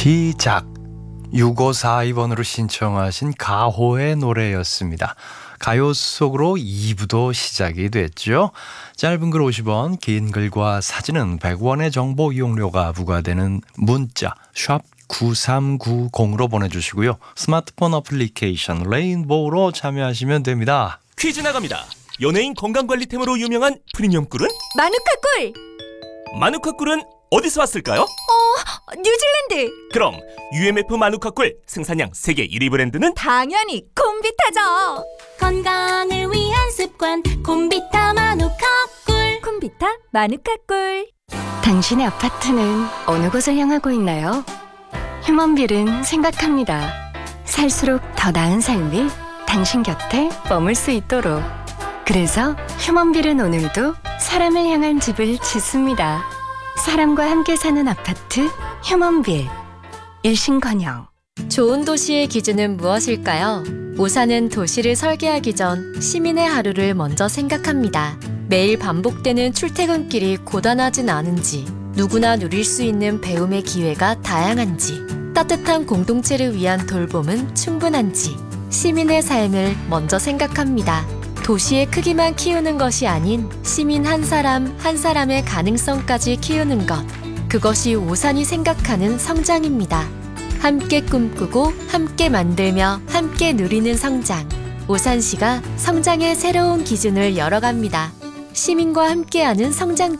시작 6542번으로 신청하신 가호의 노래였습니다. 가요 속으로 2부도 시작이 됐죠. 짧은 글 50원, 긴 글과 사진은 100원의 정보 이용료가 부과되는 문자 샵 9390으로 보내주시고요. 스마트폰 어플리케이션 레인보우로 참여하시면 됩니다. 퀴즈 나갑니다. 연예인 건강관리템으로 유명한 프리미엄 꿀은? 마누카 꿀! 마누카 꿀은 어디서 왔을까요? 뉴질랜드! 그럼 UMF 마누카 꿀 생산량 세계 1위 브랜드는? 당연히 콤비타죠! 건강을 위한 습관 콤비타 마누카 꿀. 콤비타 마누카 꿀. 당신의 아파트는 어느 곳을 향하고 있나요? 휴먼빌은 생각합니다. 살수록 더 나은 삶이 당신 곁에 머물 수 있도록. 그래서 휴먼빌은 오늘도 사람을 향한 집을 짓습니다. 사람과 함께 사는 아파트 휴먼빌. 일신건영. 좋은 도시의 기준은 무엇일까요? 오사는 도시를 설계하기 전 시민의 하루를 먼저 생각합니다. 매일 반복되는 출퇴근길이 고단하진 않은지, 누구나 누릴 수 있는 배움의 기회가 다양한지, 따뜻한 공동체를 위한 돌봄은 충분한지, 시민의 삶을 먼저 생각합니다. 도시의 크기만 키우는 것이 아닌 시민 한 사람 한 사람의 가능성까지 키우는 것. 그것이 오산이 생각하는 성장입니다. 함께 꿈꾸고 함께 만들며 함께 누리는 성장. 오산시가 성장의 새로운 기준을 열어갑니다. 시민과 함께하는 성장